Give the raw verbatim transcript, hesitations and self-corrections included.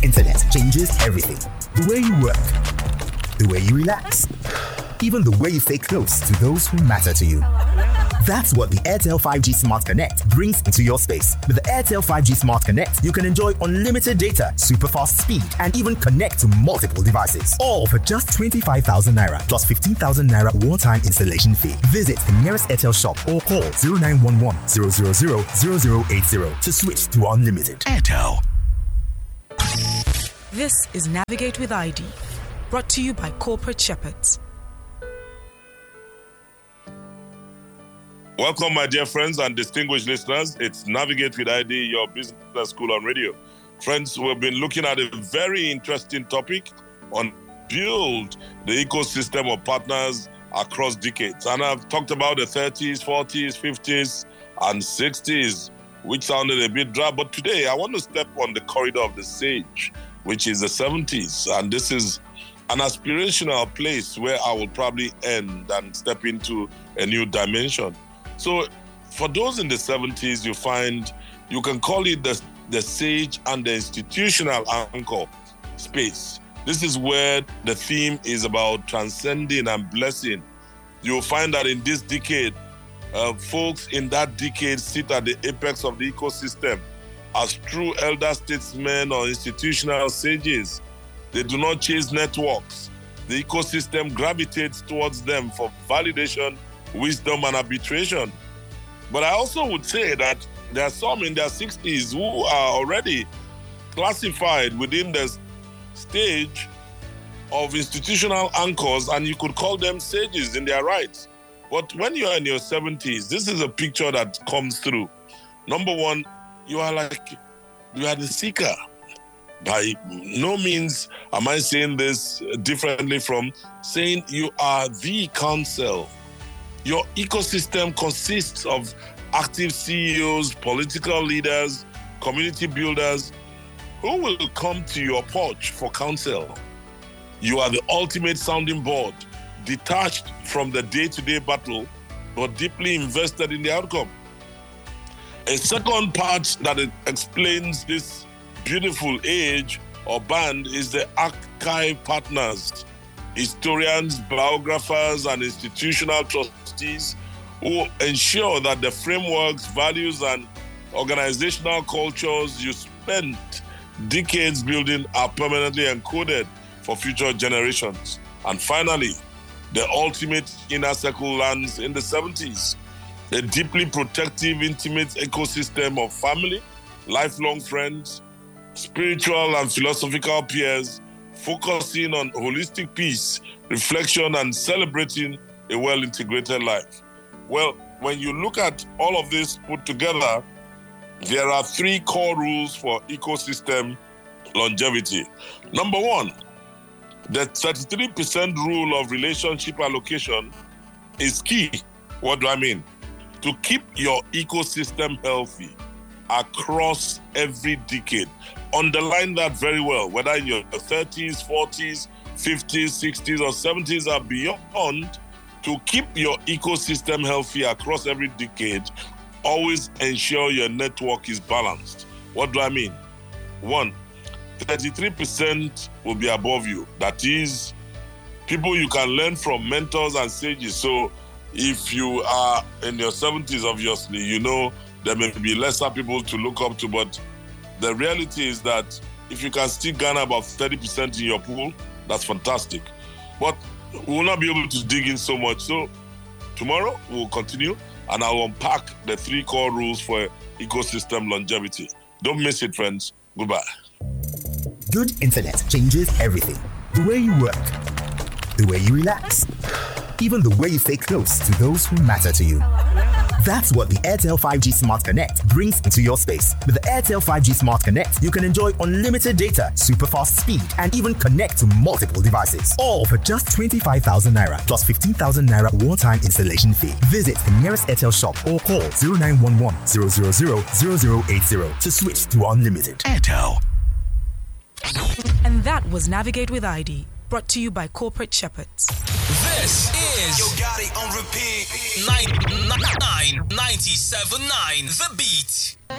Internet changes everything. The way you work, the way you relax, even the way you stay close to those who matter to you. That's what the Airtel five G Smart Connect brings into your space. With the Airtel five G Smart Connect, you can enjoy unlimited data, super fast speed, and even connect to multiple devices. All for just twenty-five thousand naira plus fifteen thousand naira one-time installation fee. Visit the nearest Airtel shop or call zero nine one one zero zero zero zero zero eight zero to switch to unlimited. Airtel. This is Navigate with I D, brought to you by Corporate Shepherds. Welcome, my dear friends and distinguished listeners. It's Navigate with I D, your business school on radio. Friends, we've been looking at a very interesting topic on build the ecosystem of partners across decades. And I've talked about the thirties, forties, fifties, and sixties, which sounded a bit dry. But today, I want to step on the corridor of the sage, which is the seventies. And this is an aspirational place where I will probably end and step into a new dimension. So for those in the seventies, you find, you can call it the, the sage and the institutional anchor space. This is where the theme is about transcending and blessing. You'll find that in this decade, uh, folks in that decade sit at the apex of the ecosystem as true elder statesmen or institutional sages. They do not chase networks. The ecosystem gravitates towards them for validation, wisdom, and arbitration. But I also would say that there are some in their sixties who are already classified within the stage of institutional anchors, and you could call them sages in their rights. But when you're in your seventies, this is a picture that comes through. Number one, you are like, you are the seeker. By no means am I saying this differently from saying you are the counsel. Your ecosystem consists of active C E Os, political leaders, community builders who will come to your porch for counsel. You are the ultimate sounding board, detached from the day-to-day battle, but deeply invested in the outcome. A second part that it explains this beautiful age or band is the archive partners, historians, biographers, and institutional trustees who ensure that the frameworks, values, and organizational cultures you spent decades building are permanently encoded for future generations. And finally, the ultimate inner circle lands in the seventies, a deeply protective, intimate ecosystem of family, lifelong friends, spiritual and philosophical peers, focusing on holistic peace, reflection, and celebrating a well-integrated life. Well, when you look at all of this put together, there are three core rules for ecosystem longevity. Number one, the thirty-three percent rule of relationship allocation is key. What do I mean? To keep your ecosystem healthy across every decade. Underline that very well, whether in your thirties, forties, fifties, sixties, or seventies or beyond. To keep your ecosystem healthy across every decade, always ensure your network is balanced. What do I mean? One, thirty-three percent will be above you. That is, people you can learn from, mentors and sages. So if you are in your seventies, obviously, you know there may be lesser people to look up to, but the reality is that if you can still garner about thirty percent in your pool, that's fantastic. But we will not be able to dig in so much. So tomorrow we'll continue and I'll unpack the three core rules for ecosystem longevity. Don't miss it, friends. Goodbye. Good internet changes everything. The way you work, the way you relax, even the way you stay close to those who matter to you. That's what the Airtel five G Smart Connect brings into your space. With the Airtel five G Smart Connect, you can enjoy unlimited data, super fast speed, and even connect to multiple devices. All for just twenty-five thousand naira plus fifteen thousand naira one-time installation fee. Visit the nearest Airtel shop or call zero nine one one zero zero zero zero zero eight zero to switch to unlimited. Airtel. And that was Navigate with I D, brought to you by Corporate Shepherds. This is Yo Gotti on repeat. nine nine ninety-seven point nine The Beat.